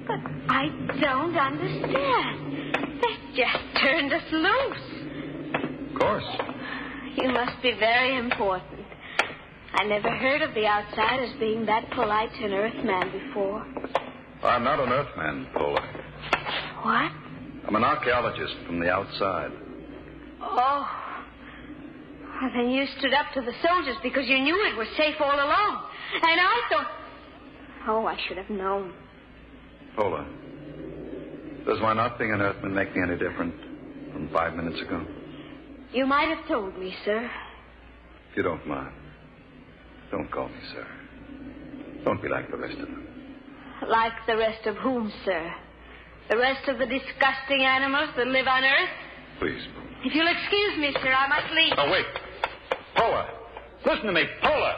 But I don't understand. They just turned us loose. Of course. You must be very important. I never heard of the outside as being that polite to an Earthman before. I'm not an Earthman, Paula. What? I'm an archaeologist from the outside. Oh. Well, then you stood up to the soldiers because you knew it was safe all along. And I thought... Oh, I should have known. Paula, does my not being an Earthman make me any different from 5 minutes ago? You might have told me, sir. If you don't mind, don't call me sir. Don't be like the rest of them. Like the rest of whom, sir? The rest of the disgusting animals that live on Earth? Please, Paula. If you'll excuse me, sir, I must leave. Oh, wait. Paula, listen to me, Paula.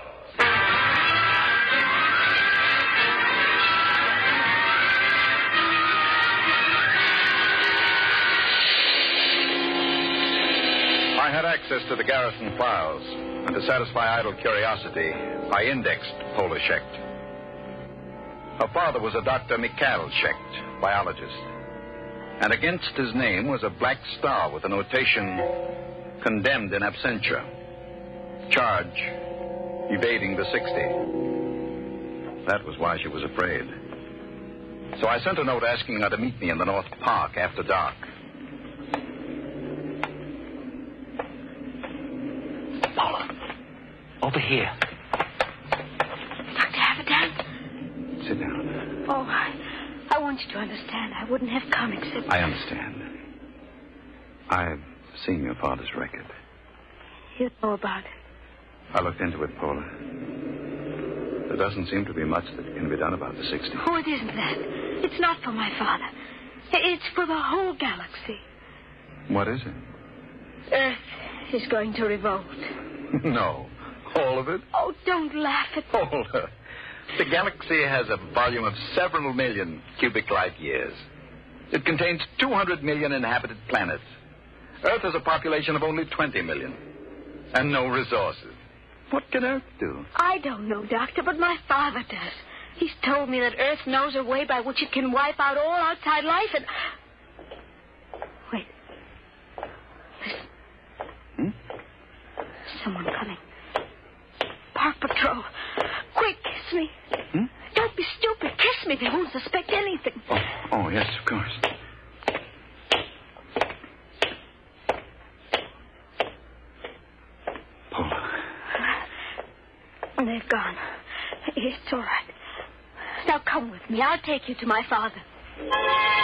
I had access to the garrison files, and to satisfy idle curiosity, I indexed Paula Schecht. Her father was a Dr. Mikhail Schecht, biologist. And against his name was a black star with a notation, condemned in absentia. Charge, evading the 60. That was why she was afraid. So I sent a note asking her to meet me in the North Park after dark. Paula, over here. Dr. Havertine? Sit down. Oh, I want you to understand. I wouldn't have come except... I understand. I've seen your father's record. You know about it. I looked into it, Paula. There doesn't seem to be much that can be done about the 60. Oh, it isn't that. It's not for my father. It's for the whole galaxy. What is it? Earth is going to revolt. No. All of it? Oh, don't laugh at me. Paula. The galaxy has a volume of several million cubic light years. It contains 200 million inhabited planets. Earth has a population of only 20 million. And no resources. What can Earth do? I don't know, Doctor, but my father does. He's told me that Earth knows a way by which it can wipe out all outside life and... Wait. Listen. Someone coming. Park Patrol. Quick, kiss me. Don't be stupid. Kiss me. They won't suspect anything. Oh, yes, of course. Paula. They've gone. It's all right. Now come with me. I'll take you to my father.